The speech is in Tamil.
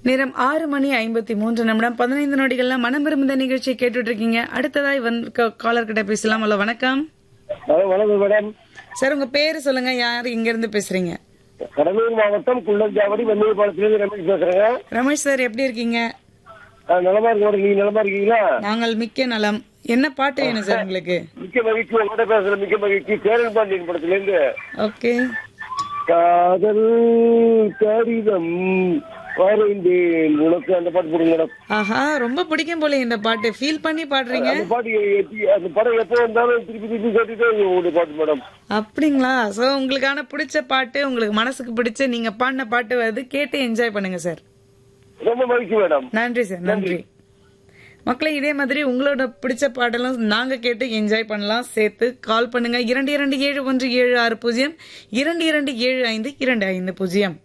நேரம் 6:53 15 நொடிகள்ல மனம் விரும்புத நிகழ்ச்சியை கேட்டுட்டு இருக்கீங்க. அடுத்ததாய் காலர் கிட்ட பேசலாம். ஹலோ, வணக்கம். வணக்கம் மேடம். சார், உங்க பேரு சொல்லுங்க. யார் இங்க இருந்து பேசுறீங்க? கடலூர் மாவட்டம் குள்ளஞ்சாவடி வெந்நீர் பாலத்திலிருந்து ரமேஷ் பேசுறேங்க. ரமேஷ் சார், எப்படி இருக்கீங்க? நலமா இருக்கு மேடம். நீங்க நலமா இருக்கீங்களா? நாங்கள் மிக்க நலம். என்ன பாட்டு வேணும் சார் உங்களுக்கு? மிக்க மகிழ்ச்சி. உங்கள்கிட்ட பேசுற மிக்க மகிழ்ச்சி. சேரன் பாண்டியன் படத்துல இருந்து ஓகே. காதல் கடிதம் வரைந்தேன் உனக்கு, அந்த பாட்டு போடுங்க மேடம். ஆஹா, ரொம்ப பிடிக்கும் போல இந்த பாட்டு. ஃபீல் பண்ணி பாடுறீங்க. அந்த பாட்டு அந்த படம் எப்போ வந்தாலும் திருப்பி திருப்பி கேட்டுட்டே உங்களுடைய பாட்டு மேடம். அப்படிங்களா? சோ உங்களுக்கான பிடிச்ச பாட்டு, உங்களுக்கு மனசுக்கு பிடிச்ச நீங்க பாடின பாட்டு வருது, கேட்டு என்ஜாய் பண்ணுங்க சார். ரொம்ப மகிழ்ச்சி மேடம். நன்றி சார், நன்றி. மக்களை, இதே மாதிரி உங்களோட பிடிச்ச பாடலும் நாங்க கேட்டு என்ஜாய் பண்ணலாம். சேர்த்து கால் பண்ணுங்க. 227176 0 2275 25.